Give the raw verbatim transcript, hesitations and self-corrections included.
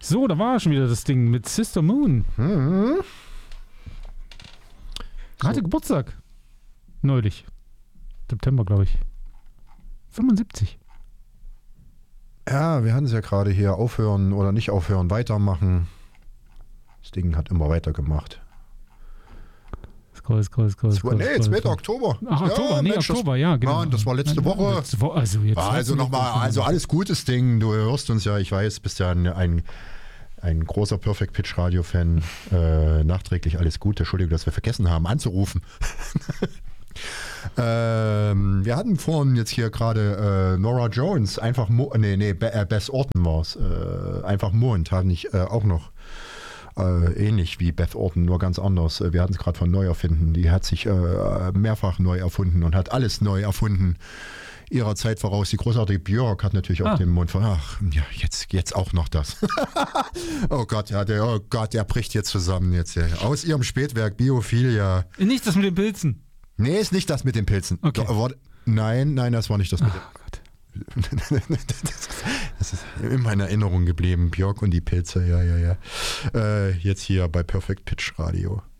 So, da war schon wieder das Ding mit Sister Moon. Mhm. Hatte So. Geburtstag. Neulich. September, glaube ich. fünfundsiebzig. Ja, wir hatten es ja gerade hier, aufhören oder nicht aufhören, weitermachen. Das Ding hat immer weitergemacht. Scroll, scroll, scroll, Zwei, scroll, nee, scroll, zweiter scroll. Oktober. Ach, Oktober, ja, nee, Mensch, Oktober, das, ja, genau. Mann, das war letzte Nein, Woche. Letzte Woche, also jetzt. Also nochmal, also alles gutes Ding. Du hörst uns ja, ich weiß, bist ja ein, ein, ein großer Perfect Pitch Radio Fan. Äh, nachträglich alles Gute. Entschuldigung, dass wir vergessen haben anzurufen. ähm, wir hatten vorhin jetzt hier gerade äh, Nora Jones, einfach, Mo nee, nee, Be äh, Bess Orton war es. Äh, einfach Mond, habe ich äh, auch noch. Äh, ähnlich wie Beth Orton, nur ganz anders. Wir hatten es gerade von Neuerfinden. Die hat sich äh, mehrfach neu erfunden und hat alles neu erfunden. Ihrer Zeit voraus. Die großartige Björk hat natürlich Ah. auch den Mund von, ach, ja, jetzt, jetzt auch noch das. oh Gott, ja, der, oh Gott, der bricht jetzt zusammen jetzt. Ja. Aus ihrem Spätwerk Biophilia. Nicht das mit den Pilzen. Nee, ist nicht das mit den Pilzen. Okay. Doch, war, nein, nein, das war nicht das mit den Ach Gott. Das ist in meiner Erinnerung geblieben. Björk und die Pilze, ja, ja, ja. Äh, jetzt hier bei Perfect Pitch Radio.